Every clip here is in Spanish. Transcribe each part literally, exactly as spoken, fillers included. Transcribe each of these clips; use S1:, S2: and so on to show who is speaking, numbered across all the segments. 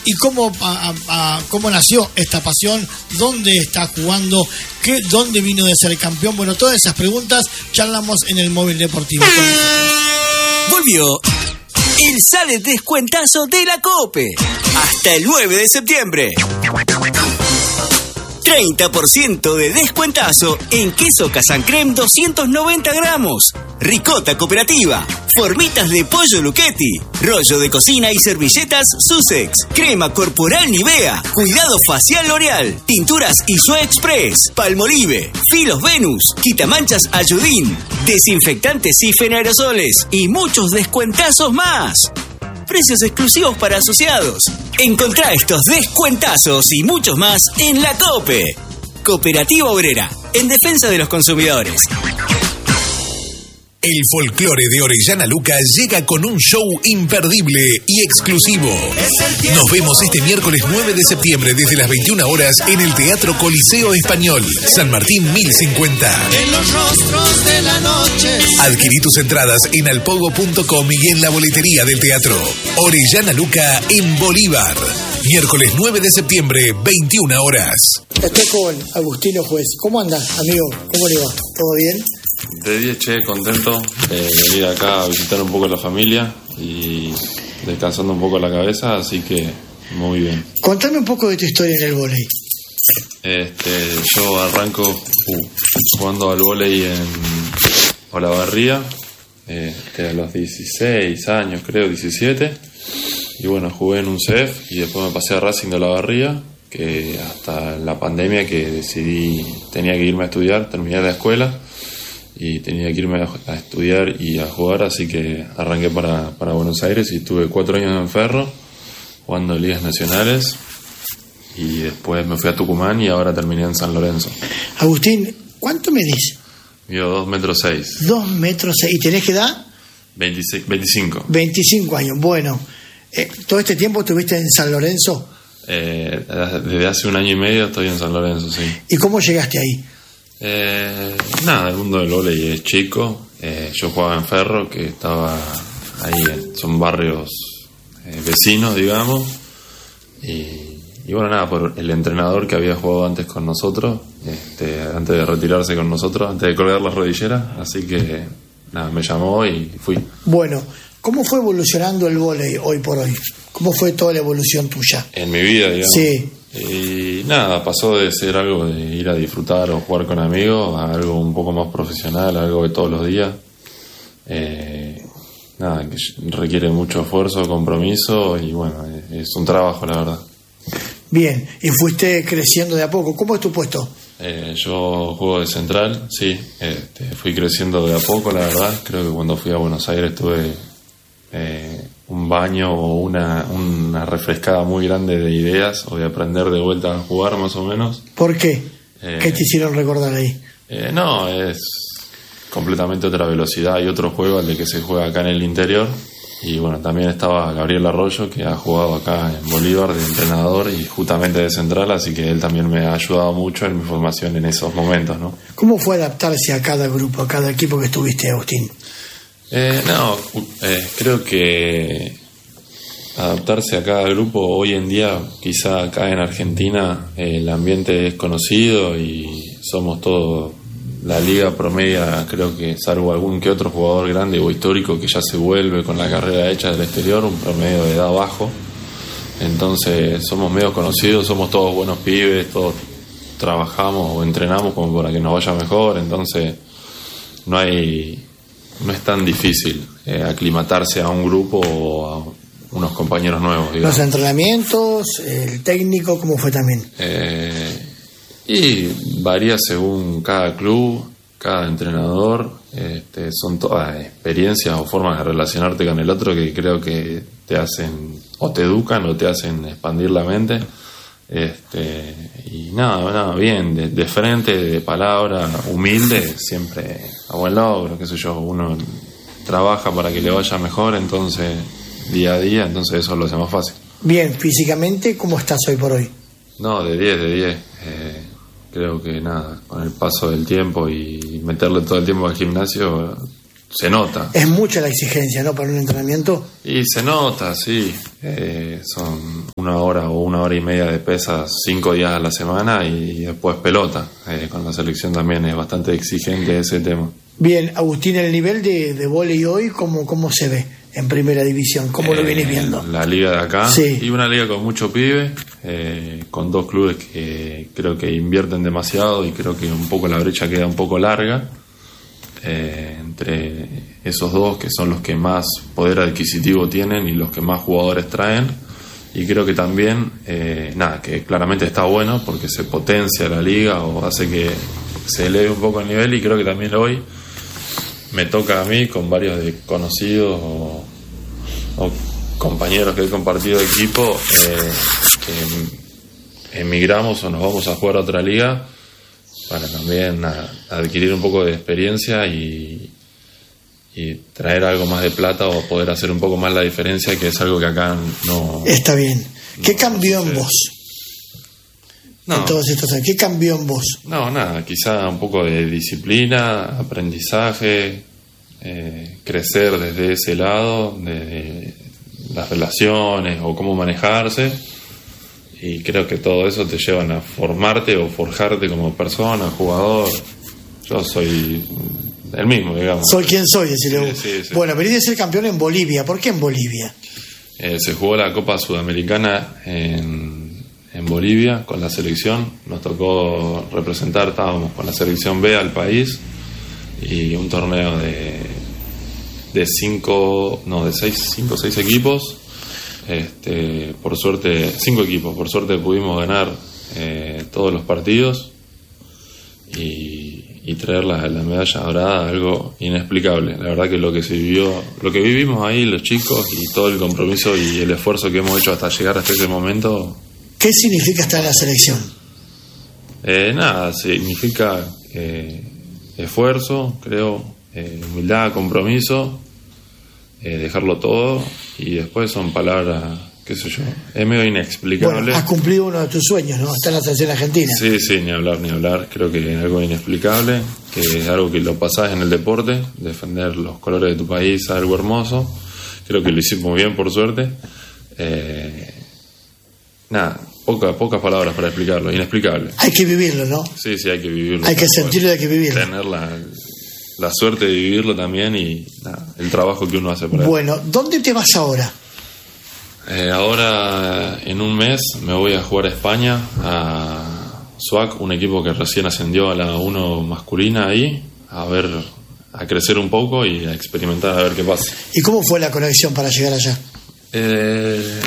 S1: y cómo, a, a, cómo nació esta pasión, dónde está jugando, qué, dónde vino de ser campeón. Bueno, todas esas preguntas charlamos en el Móvil Deportivo.
S2: Volvió el Sale Descuentazo de la COPE hasta el nueve de septiembre. treinta por ciento de descuentazo en queso Kazan Creme doscientos noventa gramos, ricota cooperativa, formitas de pollo Luchetti, rollo de cocina y servilletas Sussex, crema corporal Nivea, cuidado facial L'Oreal, tinturas Isue Express, Palmolive, filos Venus, quitamanchas Ayudín, desinfectantes Sifen aerosoles y muchos descuentazos más. Precios exclusivos para asociados. Encontrá estos descuentazos y muchos más en la COPE. Cooperativa Obrera, en defensa de los consumidores.
S3: El folclore de Orellana Luca llega con un show imperdible y exclusivo. Nos vemos este miércoles nueve de septiembre desde las veintiuna horas en el Teatro Coliseo Español, San Martín mil cincuenta.
S4: En los rostros de la noche.
S3: Adquirí tus entradas en alpogo punto com y en la boletería del teatro. Orellana Luca en Bolívar. Miércoles nueve de septiembre, veintiuna horas.
S1: Estoy con Agustino Juez. ¿Cómo anda, amigo? ¿Cómo le va? ¿Todo bien?
S5: De diez, che, contento de venir acá a visitar un poco a la familia y descansando un poco la cabeza, así que muy bien.
S1: Contame un poco de tu historia en el vóley.
S5: Este, yo arranco uh, jugando al vóley en Olavarría, este, a los dieciséis años, creo, diecisiete, y bueno, jugué en un C E F y después me pasé a Racing de Olavarría, que hasta la pandemia que decidí, tenía que irme a estudiar, terminé la escuela y tenía que irme a, a estudiar y a jugar, así que arranqué para, para Buenos Aires y estuve cuatro años en Ferro jugando ligas nacionales y después me fui a Tucumán y ahora terminé en San Lorenzo.
S1: Agustín, ¿cuánto medís?
S5: Mido dos metros seis.
S1: Dos metros seis. ¿Y tenés qué edad?
S5: veintiséis, veinticinco.
S1: veinticinco años, bueno. Eh, ¿Todo este tiempo estuviste en San Lorenzo?
S5: Eh, desde hace un año y medio estoy en San Lorenzo, sí.
S1: ¿Y cómo llegaste ahí?
S5: Eh, nada, el mundo del vóley es chico. Eh, yo jugaba en Ferro, que estaba ahí, son barrios eh, vecinos, digamos. Y, y bueno, nada, por el entrenador que había jugado antes con nosotros, este, antes de retirarse con nosotros, antes de colgar las rodilleras. Así que nada, me llamó y fui.
S1: Bueno, ¿cómo fue evolucionando el vóley hoy por hoy? ¿Cómo fue toda la evolución tuya?
S5: En mi vida, digamos.
S1: Sí.
S5: Y nada, pasó de ser algo de ir a disfrutar o jugar con amigos a algo un poco más profesional, algo de todos los días. Eh, nada, que requiere mucho esfuerzo, compromiso y bueno, es un trabajo, la verdad.
S1: Bien, y fuiste creciendo de a poco. ¿Cómo es tu puesto?
S5: Eh, yo juego de central, sí. Este, fui creciendo de a poco, la verdad. Creo que cuando fui a Buenos Aires tuve eh, un baño o una, una refrescada muy grande de ideas o de aprender de vuelta a jugar, más o menos.
S1: ¿Por qué?
S5: Eh,
S1: ¿Qué te hicieron recordar ahí?
S5: Eh, no, es completamente otra velocidad y otro juego al de que se juega acá en el interior. Y bueno, también estaba Gabriel Arroyo, que ha jugado acá en Bolívar de entrenador y justamente de central, así que él también me ha ayudado mucho en mi formación en esos momentos, ¿no?
S1: ¿Cómo fue adaptarse a cada grupo, a cada equipo que estuviste, Agustín?
S5: Eh, no, eh, creo que adaptarse a cada grupo hoy en día, quizá acá en Argentina, eh, el ambiente es conocido y somos todos, la liga promedia, creo que salvo algún que otro jugador grande o histórico que ya se vuelve con la carrera hecha del exterior, un promedio de edad bajo. Entonces somos medio conocidos, somos todos buenos pibes, todos trabajamos o entrenamos como para que nos vaya mejor, entonces no hay... no es tan difícil eh, aclimatarse a un grupo o a unos compañeros nuevos, digamos.
S1: Los entrenamientos, el técnico, ¿cómo fue también?
S5: Eh, y varía según cada club, cada entrenador. Este, son todas experiencias o formas de relacionarte con el otro que creo que te hacen, o te educan o te hacen expandir la mente. Este, y nada, nada, bien, de, de frente, de palabra, humilde, siempre a buen logro, qué sé yo, uno trabaja para que le vaya mejor, entonces día a día, entonces eso lo hace más fácil.
S1: Bien, físicamente, ¿cómo estás hoy por hoy?
S5: No, de diez, de diez. Eh, creo que nada, con el paso del tiempo y meterle todo el tiempo al gimnasio, se nota.
S1: Es mucha la exigencia, ¿no? Para un entrenamiento.
S5: Y se nota, sí. Eh, son una hora o una hora y media de pesas cinco días a la semana y después pelota. Eh, con la selección también es bastante exigente ese tema.
S1: Bien, Agustín, el nivel de, de vóley hoy, ¿cómo, ¿cómo se ve en primera división? ¿Cómo eh, lo vienes viendo?
S5: La liga de acá.
S1: Sí.
S5: Y una liga con mucho pibe, eh, con dos clubes que creo que invierten demasiado y creo que un poco la brecha queda un poco larga. Eh, entre esos dos, que son los que más poder adquisitivo tienen y los que más jugadores traen, y creo que también eh, nada, que claramente está bueno porque se potencia la liga o hace que se eleve un poco el nivel, y creo que también hoy me toca a mí con varios de conocidos o, o compañeros que he compartido equipo, eh, que emigramos o nos vamos a jugar a otra liga para también a, adquirir un poco de experiencia y, y traer algo más de plata o poder hacer un poco más la diferencia, que es algo que acá no...
S1: Está bien. ¿Qué no, cambió no en vos?
S5: No.
S1: En todos estos años. ¿Qué cambió en vos?
S5: No, nada, quizá un poco de disciplina, aprendizaje, eh, crecer desde ese lado, de las relaciones o cómo manejarse. Y creo que todo eso te llevan a formarte o forjarte como persona, jugador. Yo soy el mismo, digamos.
S1: Soy quien soy, decirlo.
S5: Sí, sí, sí.
S1: Bueno, venís de ser campeón en Bolivia. ¿Por qué en Bolivia?
S5: Eh, se jugó la Copa Sudamericana en, en Bolivia con la selección. Nos tocó representar, estábamos con la selección B al país. Y un torneo de, de cinco, no, de seis, cinco o seis equipos. Este, por suerte, cinco equipos, por suerte pudimos ganar eh, todos los partidos y, y traer la, la medalla dorada, algo inexplicable. La verdad que lo que se vivió, lo que vivimos ahí los chicos y todo el compromiso y el esfuerzo que hemos hecho hasta llegar hasta ese momento.
S1: ¿Qué significa estar en la selección?
S5: Eh, nada, significa eh, esfuerzo, creo, eh, humildad, compromiso. Eh, dejarlo todo, y después son palabras, qué sé yo, es medio inexplicable.
S1: Bueno, has cumplido uno de tus sueños, ¿no? Estar en la selección argentina.
S5: Sí, sí, ni hablar, ni hablar. Creo que es algo inexplicable, que es algo que lo pasás en el deporte, defender los colores de tu país, algo hermoso. Creo que lo hicimos muy bien, por suerte. Eh, nada, pocas pocas palabras para explicarlo, inexplicable.
S1: Hay que vivirlo, ¿no?
S5: Sí, sí, hay que vivirlo.
S1: Hay que sentirlo y hay que vivirlo.
S5: Tener la... la suerte de vivirlo también y nada, el trabajo que uno hace por él.
S1: Bueno, ¿dónde te vas ahora?
S5: Eh, ahora en un mes me voy a jugar a España, a S U A C, un equipo que recién ascendió a la uno masculina ahí, a ver, a crecer un poco y a experimentar a ver qué pasa.
S1: ¿Y cómo fue la conexión para llegar allá?
S5: Eh,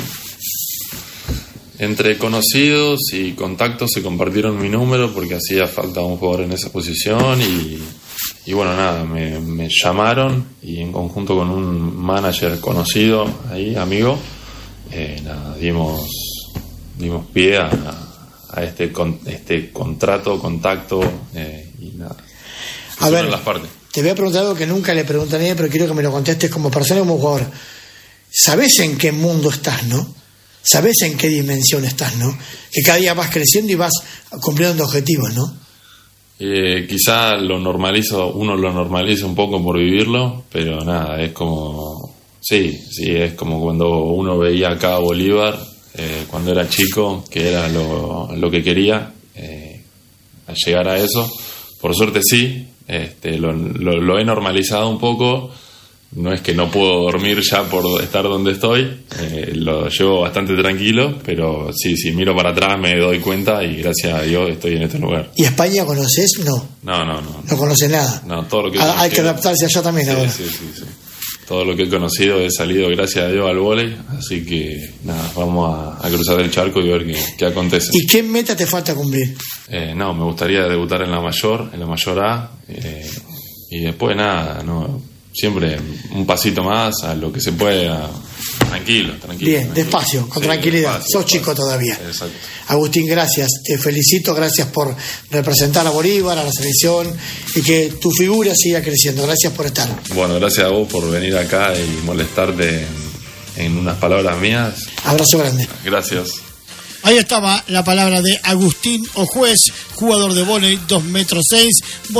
S5: entre conocidos y contactos se compartieron mi número porque hacía falta un jugador en esa posición y Y bueno, nada, me, me llamaron y en conjunto con un manager conocido ahí, amigo, eh, nada, dimos, dimos pie a, a este, con, este contrato, contacto eh, y nada.
S1: A ver,
S5: las partes.
S1: Te voy a preguntar algo que nunca le pregunté a nadie, pero quiero que me lo contestes como persona y como jugador. ¿Sabés en qué mundo estás, no? ¿Sabés en qué dimensión estás, no? Que cada día vas creciendo y vas cumpliendo objetivos, ¿no?
S5: Eh, quizá lo normalizo, uno lo normaliza un poco por vivirlo, pero nada, es como, sí, sí, es como cuando uno veía acá a Bolívar, eh, cuando era chico, que era lo, lo que quería, eh, a llegar a eso. Por suerte sí, este, lo, lo, lo he normalizado un poco. No es que no puedo dormir ya por estar donde estoy, eh, lo llevo bastante tranquilo, pero sí, sí, miro para atrás me doy cuenta y gracias a Dios estoy en este lugar.
S1: ¿Y España conoces? No.
S5: No, no, no.
S1: No conoces nada.
S5: No, todo lo que
S1: ah, hay que adaptarse allá también
S5: sí,
S1: ahora.
S5: Sí, sí, sí. Todo lo que he conocido he salido gracias a Dios al vóley, así que nada, vamos a, a cruzar el charco y ver qué, qué acontece.
S1: ¿Y qué meta te falta cumplir?
S5: Eh, no, me gustaría debutar en la mayor, en la mayor A, eh, y después nada, no. Siempre un pasito más a lo que se pueda. Tranquilo, tranquilo.
S1: Bien,
S5: tranquilo.
S1: despacio, con sí, tranquilidad.
S5: Despacio,
S1: Sos chico
S5: despacio.
S1: todavía.
S5: Exacto.
S1: Agustín, gracias. Te felicito, gracias por representar a Bolívar, a la selección y que tu figura siga creciendo. Gracias por estar.
S5: Bueno, gracias a vos por venir acá y molestarte en, en unas palabras mías.
S1: Abrazo grande.
S5: Gracias.
S1: Ahí estaba la palabra de Agustín Ojuez, jugador de vóley, dos metros seis. Bueno,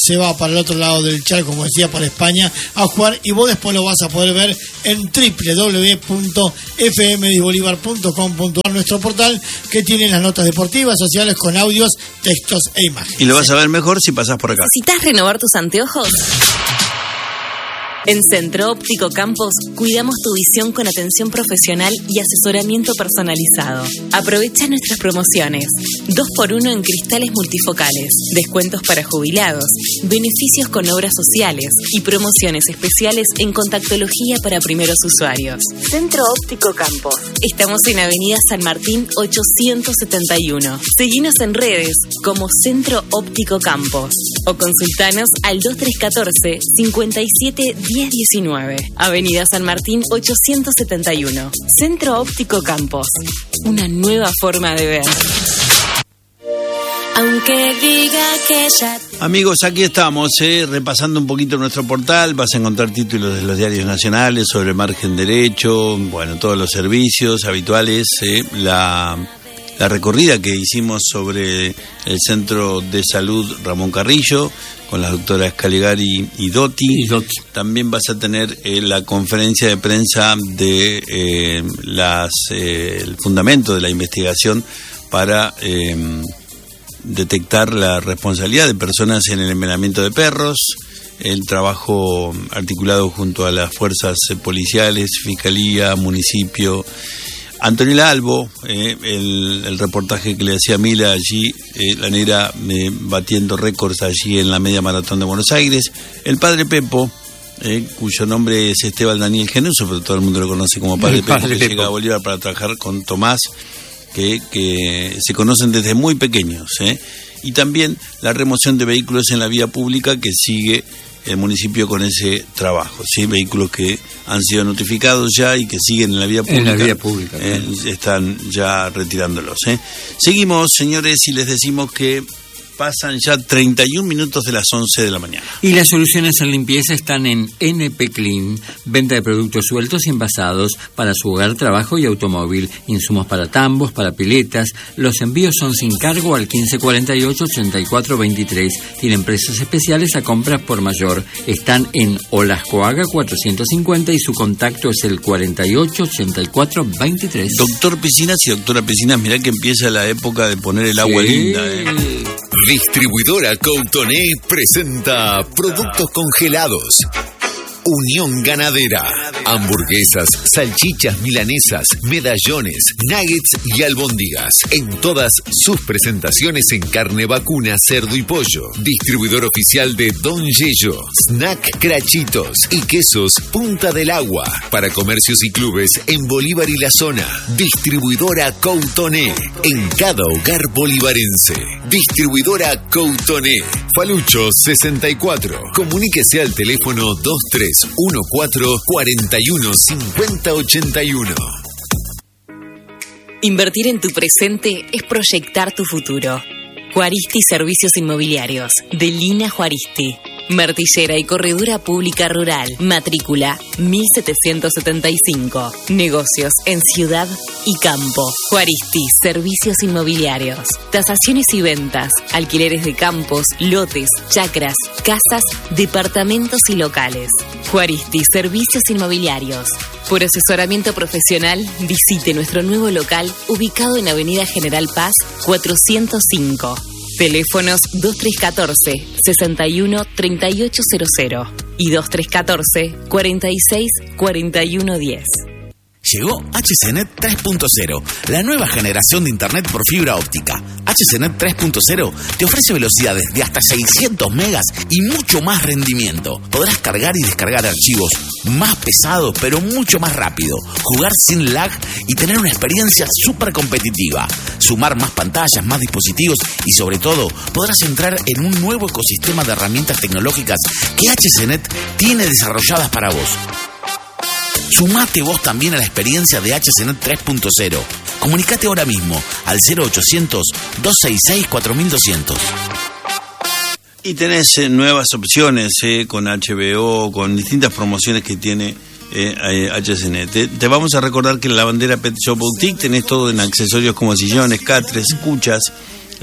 S1: se va para el otro lado del charco, como decía, para España a jugar, y vos después lo vas a poder ver en doble u doble u doble u punto f m de bolívar punto com punto a r, nuestro portal que tiene las notas deportivas, sociales, con audios, textos e imágenes.
S6: Y lo vas a ver mejor si pasás por acá.
S7: ¿Necesitas renovar tus anteojos? En Centro Óptico Campos cuidamos tu visión con atención profesional y asesoramiento personalizado. Aprovecha nuestras promociones. dos por uno en cristales multifocales, descuentos para jubilados, beneficios con obras sociales y promociones especiales en contactología para primeros usuarios. Centro Óptico Campos. Estamos en Avenida San Martín ochocientos setenta y uno. Seguinos en redes como Centro Óptico Campos o consultanos al dos tres uno cuatro, cinco siete, diez diecinueve. Avenida San Martín ochocientos setenta y uno. Centro Óptico Campos. Una nueva forma de ver.
S8: Aunque diga que ya...
S6: Amigos, aquí estamos, eh, repasando un poquito nuestro portal. Vas a encontrar títulos de los diarios nacionales sobre margen derecho, bueno, todos los servicios habituales, eh, la, la recorrida que hicimos sobre el Centro de Salud Ramón Carrillo, con las doctoras Calegari y Dotti. y Dotti. También vas a tener eh, la conferencia de prensa de eh, las eh, el fundamento de la investigación para... Eh, detectar la responsabilidad de personas en el envenenamiento de perros, el trabajo articulado junto a las fuerzas policiales, fiscalía, municipio. Antonella Albo, eh, el, el reportaje que le hacía Mila allí, eh, la negra eh, batiendo récords allí en la media maratón de Buenos Aires. El padre Pepo, eh, cuyo nombre es Esteban Daniel Genuso, pero todo el mundo lo conoce como padre Pepo, padre que Pepo. Llega a Bolívar para trabajar con Tomás, Que, que se conocen desde muy pequeños, ¿eh? Y también la remoción de vehículos en la vía pública que sigue el municipio con ese trabajo, ¿sí? Vehículos que han sido notificados ya y que siguen en la vía pública,
S9: en la vía pública
S6: eh, están ya retirándolos, ¿eh? Seguimos, señores, y les decimos que pasan ya treinta y un minutos de las once de la mañana.
S9: Y las soluciones en limpieza están en N P Clean, venta de productos sueltos y envasados para su hogar, trabajo y automóvil, insumos para tambos, para piletas. Los envíos son sin cargo al quince cuarenta y ocho, ochenta y cuatro veintitrés. Tienen precios especiales a compras por mayor. Están en Olascoaga cuatrocientos cincuenta y su contacto es el cuarenta y ocho, ochenta y cuatro veintitrés.
S6: Doctor Piscinas y doctora Piscinas, mirá que empieza la época de poner el agua sí. linda, ¿eh?
S3: Distribuidora Coutoné presenta productos congelados. Unión Ganadera, hamburguesas, salchichas milanesas, medallones, nuggets y albóndigas, en todas sus presentaciones en carne vacuna, cerdo y pollo. Distribuidor oficial de Don Yello, Snack Crachitos y quesos Punta del Agua, para comercios y clubes en Bolívar y la zona. Distribuidora Coutoné, en cada hogar bolivarense. Distribuidora Coutoné, Falucho sesenta y cuatro. Comuníquese al teléfono dos tres uno cuatro, cuarenta y uno, cincuenta ochenta y uno.
S7: Invertir en tu presente es proyectar tu futuro. Juaristi Servicios Inmobiliarios, de Lina Juaristi. Martillera y corredura pública rural. Matrícula mil setecientos setenta y cinco. Negocios en ciudad y campo. Juaristi Servicios Inmobiliarios. Tasaciones y ventas. Alquileres de campos, lotes, chacras, casas, departamentos y locales. Juaristi Servicios Inmobiliarios. Por asesoramiento profesional, visite nuestro nuevo local ubicado en Avenida General Paz cuatrocientos cinco. Teléfonos dos tres uno cuatro, sesenta y uno, treinta y ocho cero cero y dos tres uno cuatro, cuarenta y seis, cuarenta y uno diez.
S10: Llegó H C Net tres punto cero, la nueva generación de Internet por fibra óptica. H C Net tres punto cero te ofrece velocidades de hasta seiscientos megas y mucho más rendimiento. Podrás cargar y descargar archivos más pesados, pero mucho más rápido, jugar sin lag y tener una experiencia súper competitiva. Sumar más pantallas, más dispositivos y sobre todo podrás entrar en un nuevo ecosistema de herramientas tecnológicas que H C Net tiene desarrolladas para vos. Sumate vos también a la experiencia de H C Net tres punto cero. Comunicate ahora mismo al cero ochocientos, doscientos sesenta y seis, cuatro mil doscientos.
S6: Y tenés eh, nuevas opciones eh, con H B O, con distintas promociones que tiene eh, H C Net. Te, te vamos a recordar que en la bandera Pet Shop Boutique tenés todo en accesorios como sillones, catres, cuchas,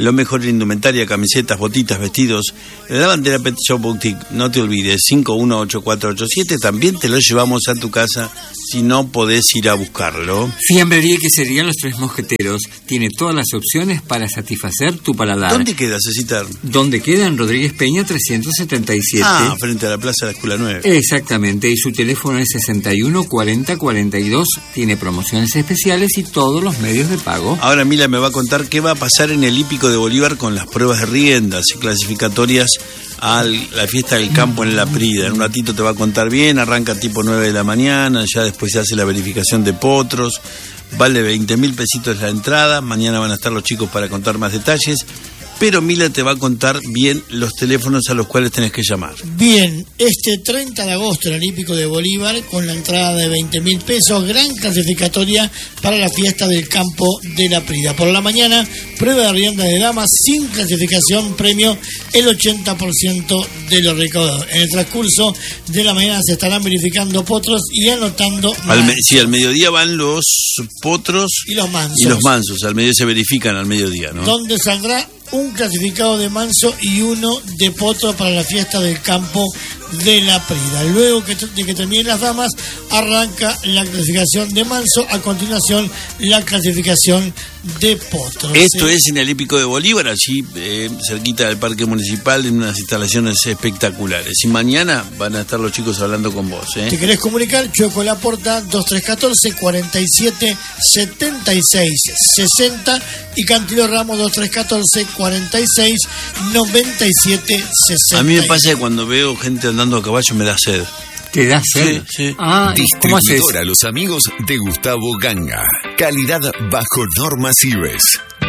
S6: lo mejor en indumentaria, camisetas, botitas, vestidos. La Bandera Pet Shop Boutique, no te olvides, cinco uno ocho cuatro ocho siete, también te lo llevamos a tu casa si no podés ir a buscarlo.
S9: Fiambrería y Quesería Los Tres Mosqueteros tiene todas las opciones para satisfacer tu paladar.
S6: ¿Dónde queda, Cecitar?
S9: ¿Dónde queda? En Rodríguez Peña trescientos setenta y siete.
S6: Ah, frente a la Plaza de la Escuela nueve.
S9: Exactamente, y su teléfono es sesenta y uno cuarenta cuarenta y dos, tiene promociones especiales y todos los medios de pago.
S6: Ahora Mila me va a contar qué va a pasar en el Hípico de Bolívar con las pruebas de riendas y clasificatorias a la fiesta del campo en La Prida. En un ratito te va a contar bien, arranca tipo nueve de la mañana, ya después se hace la verificación de potros, vale veinte mil pesitos la entrada, mañana van a estar los chicos para contar más detalles. Pero Mila te va a contar bien los teléfonos a los cuales tenés que llamar.
S1: Bien, este treinta de agosto en el Hípico de Bolívar, con la entrada de veinte mil pesos, gran clasificatoria para la fiesta del campo de La Prida. Por la mañana, prueba de rienda de damas sin clasificación, premio el ochenta por ciento de los recaudados. En el transcurso de la mañana se estarán verificando potros y anotando...
S6: Al me, sí, al mediodía van los potros
S1: y los mansos.
S6: Y los mansos, al mediodía se verifican al mediodía, ¿no?
S1: Donde saldrá un clasificado de manso y uno de potro para la fiesta del campo de La Prida. Luego que, de que terminen las damas, arranca la clasificación de manso, a continuación la clasificación de potro.
S6: Esto ¿sí? es en el Hípico de Bolívar, allí eh, cerquita del Parque Municipal, en unas instalaciones espectaculares. Y mañana van a estar los chicos hablando con vos. ¿eh?
S1: ¿Te querés comunicar? Chueco Laporta, dos tres uno cuatro, cuarenta y siete, setenta y seis, sesenta y Cantilo Ramos, dos tres uno cuatro, cuarenta y seis, noventa y siete, sesenta.
S6: A mí me pasa que cuando veo gente andando a caballo me da sed.
S9: ¿Te da sed?
S6: Sí, sí.
S9: Ah,
S3: Distribuidora Los Amigos de Gustavo Ganga. Calidad bajo normas Ives.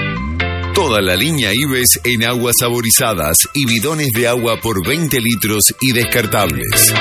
S3: Toda la línea Ives en aguas saborizadas y bidones de agua por veinte litros y descartables.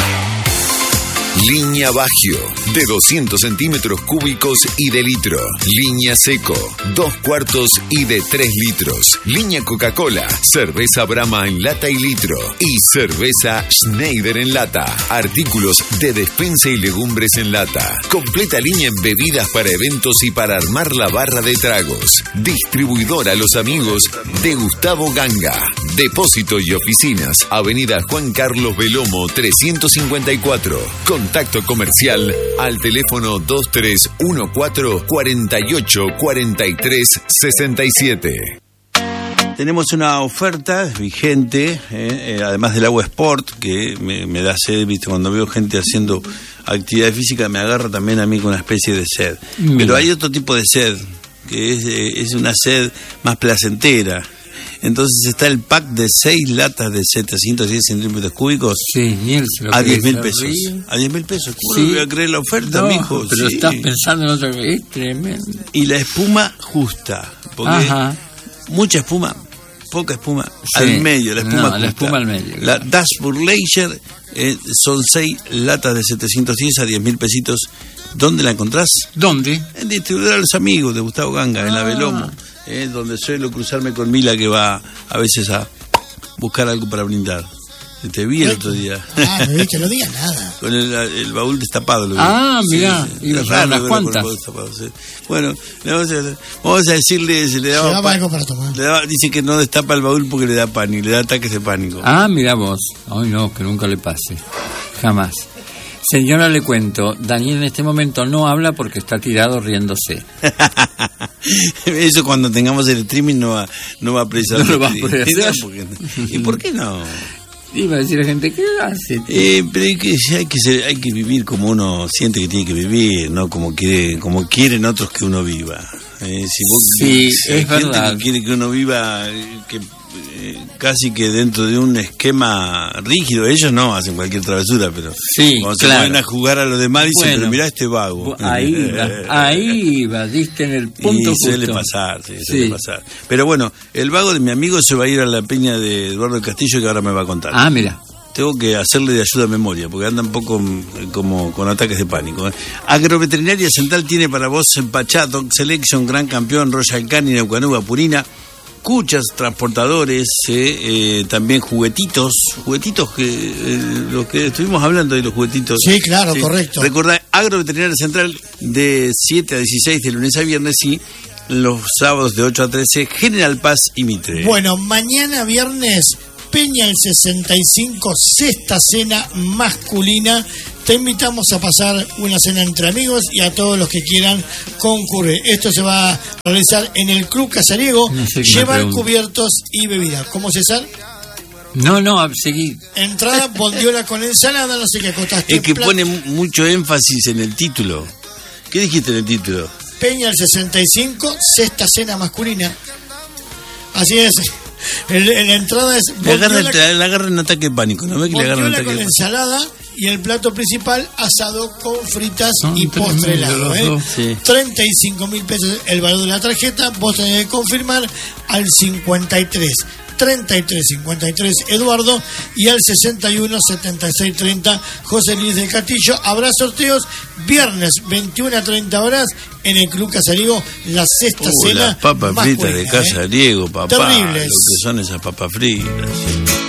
S3: Línea Bagio, de doscientos centímetros cúbicos y de litro. Línea Seco, dos cuartos y de tres litros. Línea Coca-Cola, cerveza Brahma en lata y litro. Y cerveza Schneider en lata. Artículos de despensa y legumbres en lata. Completa línea en bebidas para eventos y para armar la barra de tragos. Distribuidora Los Amigos de Gustavo Ganga. Depósito y oficinas, Avenida Juan Carlos Belomo trescientos cincuenta y cuatro. Contacto comercial al teléfono dos tres uno cuatro, cuatro ocho, cuatro tres, seis siete.
S6: Tenemos una oferta vigente, eh, eh, además del agua Sport, que me, me da sed, ¿viste? Cuando veo gente haciendo actividad física me agarra también a mí con una especie de sed. Mira. Pero hay otro tipo de sed, que es, eh, es una sed más placentera. Entonces está el pack de seis latas de setecientos diez centímetros cúbicos.
S9: Sí, miel, se lo
S6: a diez mil pesos. A diez mil pesos. ¿Cómo sí. no voy a creer la oferta, no, mijo?
S9: Pero
S6: sí.
S9: estás pensando en otra cosa. Es tremendo.
S6: Y la espuma justa. Porque Ajá. mucha espuma, poca espuma sí. al medio. La espuma,
S9: no,
S6: justa.
S9: La espuma al medio.
S6: La Dashboard Leisure eh, son seis latas de setecientos diez a diez mil pesitos. ¿Dónde la encontrás?
S9: ¿Dónde?
S6: En Distribuidora de Los Amigos de Gustavo Ganga, ah. en la Belomo. Eh, donde suelo cruzarme con Mila, que va a veces a buscar algo para brindar. Te vi el otro día.
S1: Ah, no, que no digas nada.
S6: Con el, el baúl destapado. Lo vi.
S9: Ah, mirá,
S6: sí, sí. Raro, unas cuantas. Sí. Bueno, vamos a, vamos a decirle, se le daba,
S1: daba algo para tomar.
S6: Le daba, dice que no destapa el baúl porque le da pánico, le da ataques de pánico.
S9: Ah, mirá vos. Ay, no, que nunca le pase. Jamás. Señora, le cuento, Daniel en este momento no habla porque está tirado riéndose.
S6: Eso cuando tengamos el streaming no va, no va a precisar.
S9: No lo va a poder hacer.
S6: ¿Y por qué no?
S9: Iba a decir a la gente, ¿qué hace?
S6: Eh, pero hay que, hay, que ser, hay que vivir como uno siente que tiene que vivir, no como quiere, como quieren otros que uno viva. Eh, si vos,
S9: sí,
S6: si
S9: es
S6: hay
S9: verdad.
S6: Gente que quiere que uno viva, que eh, casi que dentro de un esquema rígido, ellos no hacen cualquier travesura, pero
S9: sí,
S6: cuando
S9: claro.
S6: se van a jugar a los demás dicen,
S9: bueno,
S6: pero mirá este vago.
S9: Ahí va, ahí va, diste en el punto
S6: y
S9: justo.
S6: suele pasar, sí,
S9: sí.
S6: suele pasar. Pero bueno, el vago de mi amigo se va a ir a la peña de Eduardo Castillo, que ahora me va a contar.
S9: Ah, mira.
S6: Tengo que hacerle de ayuda a memoria, porque anda un poco como con ataques de pánico. Agroveterinaria Central tiene para vos Pachá, Dog Selection, Gran Campeón, Royal Canin, Neuquanuba, Purina, cuchas, transportadores, eh, eh, también juguetitos, juguetitos que eh, los que estuvimos hablando de los juguetitos.
S1: Sí, claro, sí. Correcto.
S6: Recordá, Agroveterinaria Central de siete a dieciséis de lunes a viernes y los sábados de ocho a trece, General Paz y Mitre.
S1: Bueno, mañana viernes, Peña el sesenta y cinco, sexta cena masculina. Te invitamos a pasar una cena entre amigos y a todos los que quieran concurrir. Esto se va a realizar en el Club Casariego.
S9: No sé qué me
S1: Llevar
S9: pregunto.
S1: cubiertos y bebidas. ¿Cómo, César?
S9: No, no, seguí.
S1: Entrada bondiola con ensalada, no sé qué acostaste.
S6: Es que
S1: Pla-
S6: pone mucho énfasis en el título. ¿Qué dijiste en el título?
S1: Peña el sesenta y cinco, sexta cena masculina. Así es. El- el- la entrada es
S6: Le agarra,
S1: bondiola,
S6: le agarra un ataque de pánico, ¿no ves que le agarra un
S1: bondiola
S6: ataque
S1: con
S6: de pánico?
S1: ensalada y el plato principal asado con fritas
S9: Son
S1: y postre
S9: tremendos
S1: helado.
S9: los
S1: ¿eh?
S9: dos.
S6: Sí.
S1: treinta y cinco mil pesos el valor de la tarjeta. Vos tenés que confirmar al cincuenta y tres, treinta y tres, cincuenta y tres Eduardo y al sesenta y uno, setenta y seis, treinta José Luis del Castillo. Habrá sorteos viernes veintiuna a treinta horas en el Club Casariego, la sexta
S6: Uh,
S1: cena
S6: las papas fritas de
S1: masculina, ¿eh?
S6: Casariego, papá.
S1: Terribles.
S6: Lo que son esas papas fritas.